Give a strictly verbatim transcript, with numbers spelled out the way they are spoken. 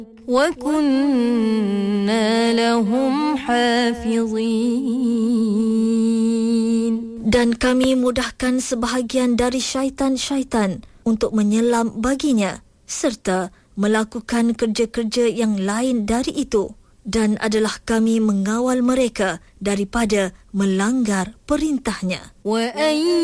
وكنا لهم حافظين. Dan kami mudahkan sebahagian dari syaitan-syaitan untuk menyelam baginya serta melakukan kerja-kerja yang lain dari itu, dan adalah kami mengawal mereka daripada melanggar perintahnya.